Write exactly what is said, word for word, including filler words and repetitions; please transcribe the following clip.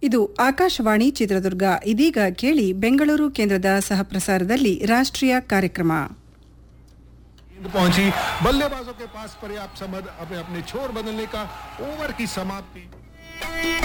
ಇದು ಆಕಾಶವಾಣಿ ಚಿತ್ರದುರ್ಗ. ಇದೀಗ ಕೇಳಿ ಬೆಂಗಳೂರು ಕೇಂದ್ರದ ಸಹಪ್ರಸಾರದಲ್ಲಿ ರಾಷ್ಟ್ರೀಯ ಕಾರ್ಯಕ್ರಮ. पहुंची बल्लेबाजों के पास पर्याप्त समय अपने अपने छोर बदलने का ओवर की समाप्ति.